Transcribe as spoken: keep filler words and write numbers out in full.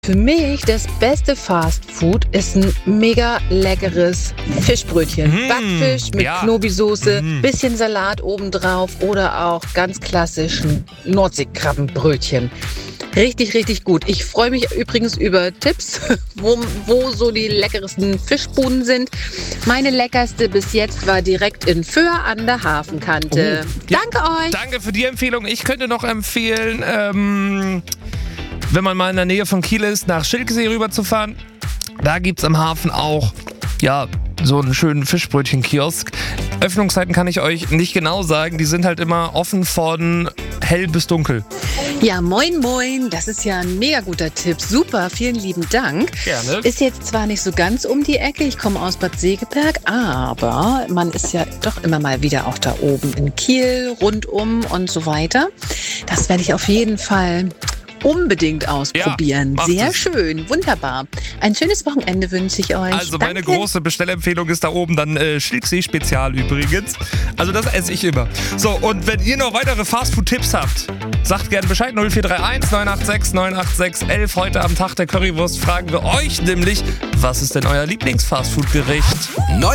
Für mich das beste Fastfood ist ein mega leckeres Fischbrötchen. Mm, Backfisch mit ja. Knobi-Soße, Mm. bisschen Salat obendrauf oder auch ganz klassisch ein Nordseekrabbenbrötchen. Richtig, richtig gut. Ich freue mich übrigens über Tipps, wo, wo so die leckersten Fischbuden sind. Meine leckerste bis jetzt war direkt in Föhr an der Hafenkante. Oh, ja. Danke euch! Danke für die Empfehlung. Ich könnte noch empfehlen, ähm, wenn man mal in der Nähe von Kiel ist, nach Schilksee rüberzufahren. Da gibt es am Hafen auch, ja, so einen schönen Fischbrötchen-Kiosk. Öffnungszeiten kann ich euch nicht genau sagen. Die sind halt immer offen von hell bis dunkel. Ja, moin, moin. Das ist ja ein mega guter Tipp. Super, vielen lieben Dank. Gerne. Ist jetzt zwar nicht so ganz um die Ecke, ich komme aus Bad Segeberg, aber man ist ja doch immer mal wieder auch da oben in Kiel, rundum und so weiter. Das werde ich auf jeden Fall unbedingt ausprobieren. Ja, Sehr es. schön, wunderbar. Ein schönes Wochenende wünsche ich euch. Also meine Danke. große Bestellempfehlung ist da oben dann äh, Schilksee-Spezial übrigens. Also das esse ich immer. So, und wenn ihr noch weitere Fastfood-Tipps habt, sagt gerne Bescheid. null vier drei eins neun acht sechs neun acht sechs elf. Heute am Tag der Currywurst fragen wir euch nämlich, was ist denn euer Lieblings-Fastfood-Gericht?